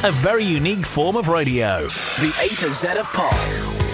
A very unique form of radio. The A to Z of pop.